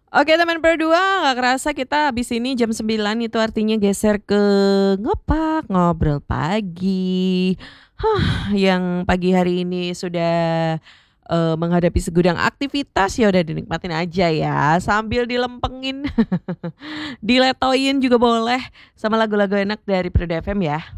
Oke teman berdua, nggak kerasa kita habis ini jam 9 itu artinya geser ke ngepak, ngobrol pagi. Yang pagi hari ini sudah, menghadapi segudang aktivitas, ya udah dinikmatin aja ya, sambil dilempengin, diletoyin juga boleh sama lagu-lagu enak dari Prida FM ya.